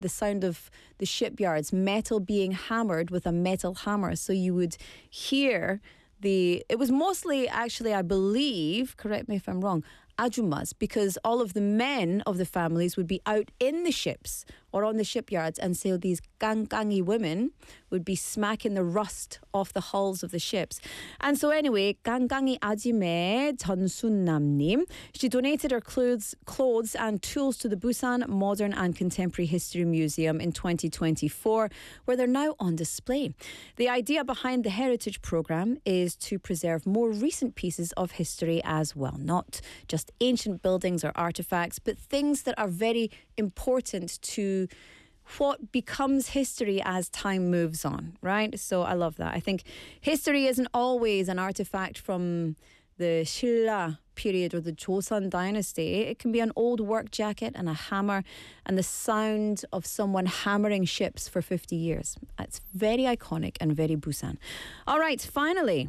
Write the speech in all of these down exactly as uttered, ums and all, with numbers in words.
the sound of the shipyards, metal being hammered with a metal hammer. So you would hear the, it was mostly actually, I believe, correct me if I'm wrong, ajumas, because all of the men of the families would be out in the ships or on the shipyards, and so these 깡깡이 women would be smacking the rust off the hulls of the ships. And so anyway, 깡깡이 아지매 전순남님, she donated her clothes, clothes and tools to the Busan Modern and Contemporary History Museum in twenty twenty-four, where they're now on display. The idea behind the Heritage Programme is to preserve more recent pieces of history as well, not just ancient buildings or artifacts, but things that are very important to what becomes history as time moves on, right? So I love that. I think history isn't always an artifact from the Shilla period or the Joseon dynasty. It can be an old work jacket and a hammer and the sound of someone hammering ships for fifty years. It's very iconic and very Busan. All right, finally,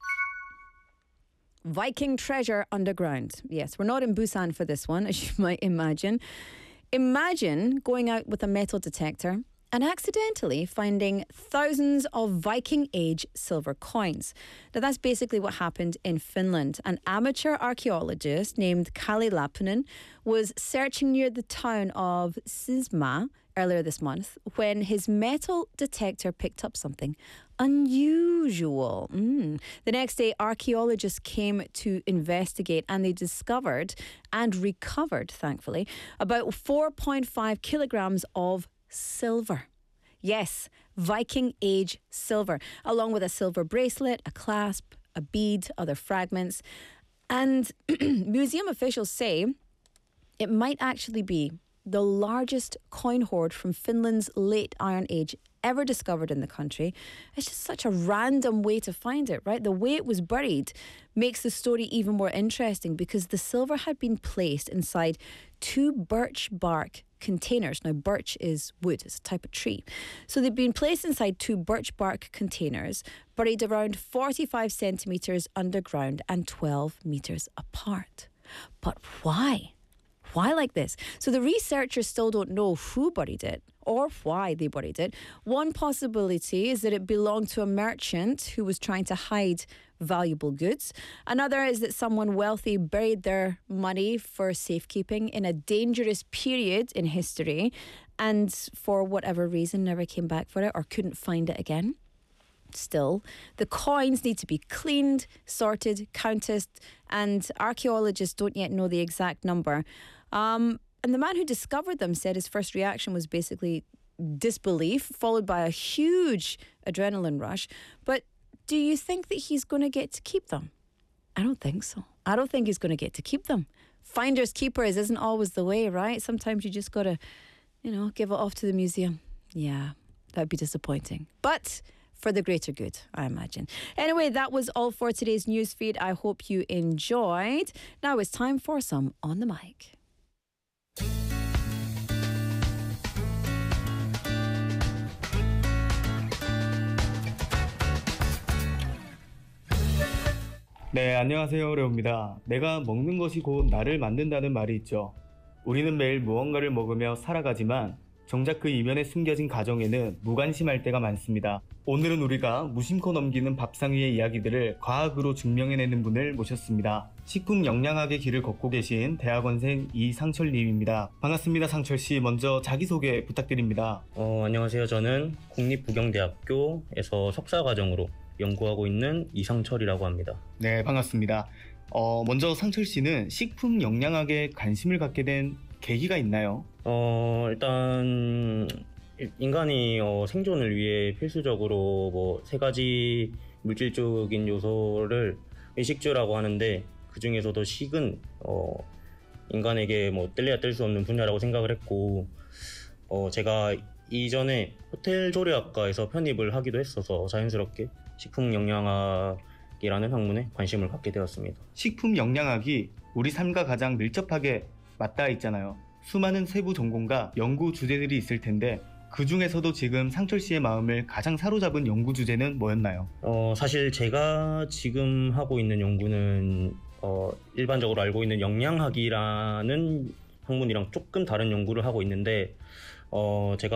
Viking treasure underground. Yes, we're not in Busan for this one, as you might imagine. Imagine going out with a metal detector and accidentally finding thousands of Viking Age silver coins. Now, that's basically what happened in Finland. An amateur archaeologist named Kalle Lapunen was searching near the town of Sisma earlier this month when his metal detector picked up something unusual. Mm. The next day, archaeologists came to investigate and they discovered and recovered, thankfully, about four point five kilograms of silver. Yes, Viking Age silver, along with a silver bracelet, a clasp, a bead, other fragments. And museum officials say it might actually be the largest coin hoard from Finland's late Iron Age ever discovered in the country. It's just such a random way to find it, right? The way it was buried makes the story even more interesting because the silver had been placed inside two birch bark containers. Now, birch is wood, it's a type of tree. So they've been placed inside two birch bark containers, buried around forty-five centimetres underground and twelve metres apart. But why? Why like this? So the researchers still don't know who buried it or why they buried it. One possibility is that it belonged to a merchant who was trying to hide valuable goods. Another is that someone wealthy buried their money for safekeeping in a dangerous period in history and for whatever reason never came back for it or couldn't find it again. Still, the coins need to be cleaned, sorted, counted, and archaeologists don't yet know the exact number. Um, and the man who discovered them said his first reaction was basically disbelief, followed by a huge adrenaline rush. But do you think that he's going to get to keep them? I don't think so. I don't think he's going to get to keep them. Finders keepers isn't always the way, right? Sometimes you just got to, you know, give it off to the museum. Yeah, that'd be disappointing. But for the greater good, I imagine. Anyway, that was all for today's newsfeed. I hope you enjoyed. Now it's time for some On the Mic. 네, 안녕하세요. 레오입니다. 내가 먹는 것이 곧 나를 만든다는 말이 있죠. 우리는 매일 무언가를 먹으며 살아가지만 정작 그 이면에 숨겨진 가정에는 무관심할 때가 많습니다. 오늘은 우리가 무심코 넘기는 밥상 위의 이야기들을 과학으로 증명해내는 분을 모셨습니다. 식품 영양학의 길을 걷고 계신 대학원생 이상철님입니다. 반갑습니다, 상철씨. 먼저 자기소개 부탁드립니다. 어, 안녕하세요. 저는 국립부경대학교에서 석사과정으로 연구하고 있는 이상철이라고 합니다. 네, 반갑습니다. 어, 먼저 상철씨는 식품 영양학에 관심을 갖게 된 계기가 있나요? 어, 일단 인간이 어, 생존을 위해 필수적으로 뭐 세 가지 물질적인 요소를 의식주라고 하는데 그 중에서도 식은 어, 인간에게 뭐 뗄래야 뗄 수 없는 분야라고 생각을 했고 어, 제가 이전에 호텔 조리학과에서 편입을 하기도 했어서 자연스럽게 식품 영양학이라는 학문에 관심을 갖게 되었습니다. 식품 영양학이 우리 삶과 가장 밀접하게 맞닿아 있잖아요. 수많은 세부 전공과 연구 주제들이 있을 텐데 그 중에서도 지금 상철 씨의 마음을 가장 사로잡은 연구 주제는 뭐였나요? 어, 사실 제가 지금 하고 있는 연구는 어, 일반적으로 알고 있는 영양학이라는 학문이랑 조금 다른 연구를 하고 있는데 어, 제가